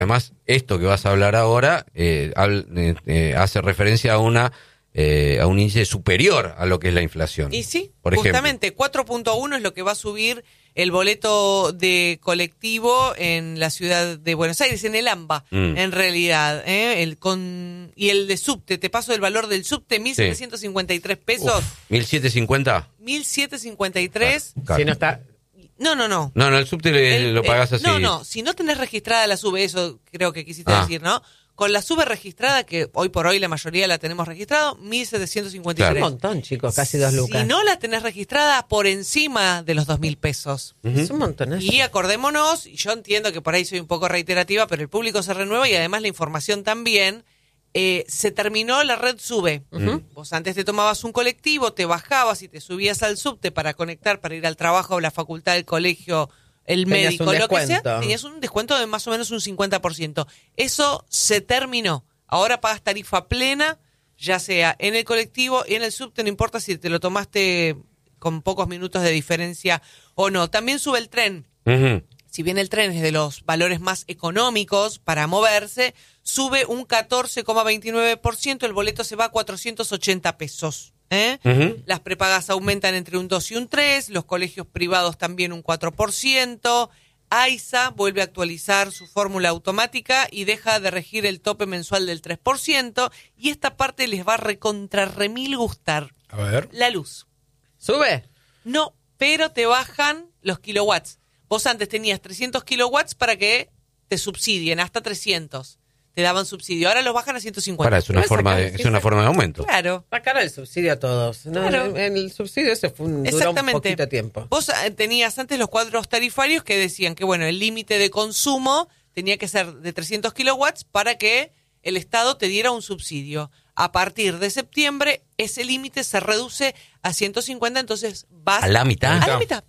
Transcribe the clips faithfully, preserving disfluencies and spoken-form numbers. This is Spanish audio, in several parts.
Además, esto que vas a hablar ahora eh, al, eh, eh, hace referencia a una eh, a un índice superior a lo que es la inflación. Y sí, por justamente ejemplo. cuatro punto uno es lo que va a subir el boleto de colectivo en la ciudad de Buenos Aires, en el AMBA, mm. en realidad. ¿eh? El con Y el de subte, te paso el valor del subte, mil setecientos cincuenta y tres pesos. Uf, ¿mil setecientos cincuenta? mil setecientos cincuenta y tres. Claro, claro. Si no está... No, no, no. No, no, el subte el, lo pagás así. No, no, si no tenés registrada la SUBE, eso creo que quisiste ah. decir, ¿no? Con la SUBE registrada, que hoy por hoy la mayoría la tenemos registrado, mil setecientos cincuenta y tres. Claro. Un montón, chicos, casi dos lucas. Si no la tenés registrada, por encima de los dos mil pesos. Uh-huh. Es un montón. Y acordémonos, y yo entiendo que por ahí soy un poco reiterativa, pero el público se renueva y además la información también. Eh, se terminó la red SUBE. Uh-huh. Vos antes te tomabas un colectivo, te bajabas y te subías al subte para conectar, para ir al trabajo, a la facultad, el colegio, el tenías médico, lo que sea. Tenías un descuento de más o menos un cincuenta por ciento. Eso se terminó. Ahora pagas tarifa plena, ya sea en el colectivo y en el subte, no importa si te lo tomaste con pocos minutos de diferencia o no. También sube el tren. Uh-huh. Si bien el tren es de los valores más económicos para moverse, sube un catorce coma veintinueve por ciento, el boleto se va a cuatrocientos ochenta pesos. ¿eh? Uh-huh. Las prepagas aumentan entre un dos y un tres, los colegios privados también un cuatro por ciento. AISA vuelve a actualizar su fórmula automática y deja de regir el tope mensual del tres por ciento. Y esta parte les va a recontra remil gustar. A ver. La luz. ¿Sube? No, pero te bajan los kilowatts. Vos antes tenías trescientos kilowatts para que te subsidien, hasta trescientos. Te daban subsidio. Ahora los bajan a ciento cincuenta. Para, es una forma de, es una forma de aumento. Claro. Sacaron el subsidio a todos. ¿no? Claro. El, el subsidio ese fue un, duró un poquito tiempo. Vos eh, tenías antes los cuadros tarifarios que decían que, bueno, el límite de consumo tenía que ser de trescientos kilowatts para que el Estado te diera un subsidio. A partir de septiembre, ese límite se reduce a ciento cincuenta, entonces vas... ¿A la mitad? A la mitad.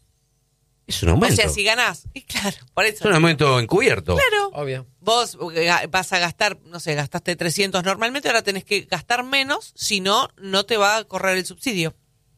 Es un aumento. O sea, si ganás, y claro, por eso. Es un aumento encubierto. Claro. Obvio. Vos vas a gastar, no sé, gastaste trescientos normalmente, ahora tenés que gastar menos, si no, no te va a correr el subsidio.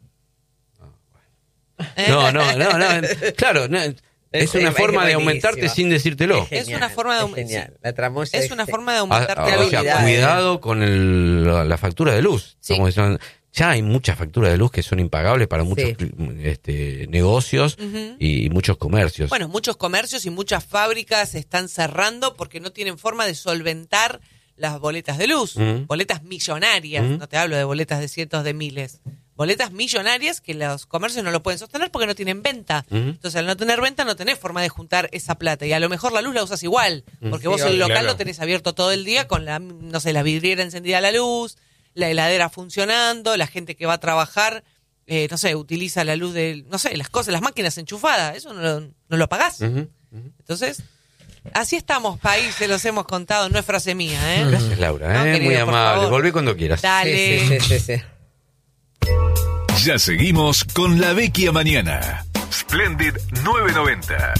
No, no, no, no. Claro, no, es, es una es, forma es de aumentarte sin decírtelo. Es, genial, es una forma de aumentarte. La tramoya es una forma de aumentarte a, a, o sea, cuidado con el, la, la factura de luz. Sí. Como son, ya hay muchas facturas de luz que son impagables para muchos sí. este, negocios uh-huh. y muchos comercios. Bueno, muchos comercios y muchas fábricas están cerrando porque no tienen forma de solventar las boletas de luz. Uh-huh. Boletas millonarias, uh-huh. no te hablo de boletas de cientos de miles. Boletas millonarias que los comercios no lo pueden sostener porque no tienen venta. Uh-huh. Entonces, al no tener venta, no tenés forma de juntar esa plata. Y a lo mejor la luz la usas igual, porque uh-huh. vos sí, el local claro. lo tenés abierto todo el día con la, no sé, la vidriera encendida a la luz, la heladera funcionando, la gente que va a trabajar, eh, no sé, utiliza la luz de, no sé, las cosas, las máquinas enchufadas, eso no lo, no lo pagás. Uh-huh. Uh-huh. Entonces, así estamos, país, se los hemos contado, no es frase mía, ¿eh? Gracias, Laura, ¿eh? No, querido, muy amable. Volví cuando quieras. Dale. Sí, sí, sí, sí, sí. Ya seguimos con La Vecchia Mañana. Splendid nueve noventa.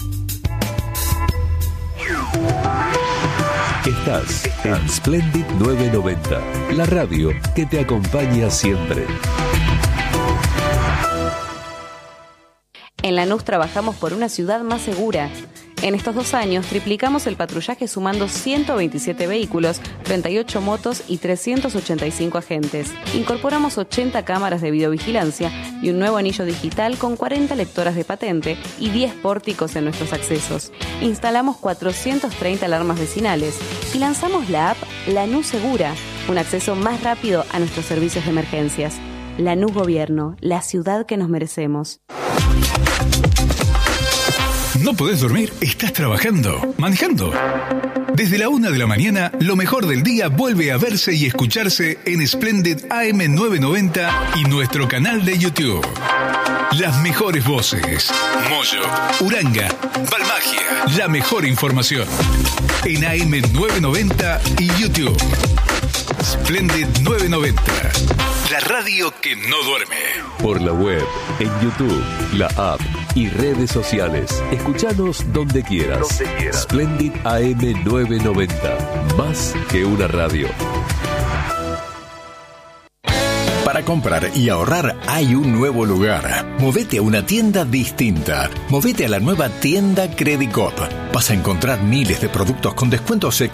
Estás en Splendid nueve noventa, la radio que te acompaña siempre. En Lanús trabajamos por una ciudad más segura. En estos dos años triplicamos el patrullaje sumando ciento veintisiete vehículos, treinta y ocho motos y trescientos ochenta y cinco agentes. Incorporamos ochenta cámaras de videovigilancia y un nuevo anillo digital con cuarenta lectoras de patente y diez pórticos en nuestros accesos. Instalamos cuatrocientas treinta alarmas vecinales y lanzamos la app Lanús Segura, un acceso más rápido a nuestros servicios de emergencias. Lanús Gobierno, la ciudad que nos merecemos. ¿No podés dormir? ¿Estás trabajando? ¿Manejando? Desde la una de la mañana, lo mejor del día vuelve a verse y escucharse en Splendid A M novecientos noventa y nuestro canal de YouTube. Las mejores voces. Moyo, Uranga, Balmagia. La mejor información. En A M novecientos noventa y YouTube. Splendid novecientos noventa. La radio que no duerme. Por la web, en YouTube, la app y redes sociales. Escuchanos donde quieras. Donde quieras. Splendid A M novecientos noventa. Más que una radio. Para comprar y ahorrar hay un nuevo lugar. Movete a una tienda distinta. Movete a la nueva tienda Credicop. vas a encontrar miles de productos con descuentos